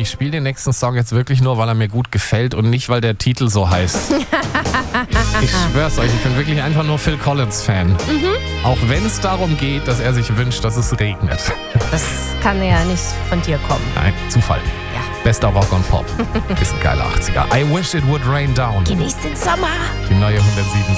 ich spiele den nächsten Song jetzt wirklich nur, weil er mir gut gefällt und nicht, weil der Titel so heißt. Ich schwör's euch, ich bin wirklich einfach nur Phil Collins-Fan. Auch wenn es darum geht, dass er sich wünscht, dass es regnet. Das kann ja nicht von dir kommen. Nein, Zufall. Ja. Bester Rock und Pop. Ist ein geiler 80er. I wish it would rain down. Genieß den Sommer. Die neue 107.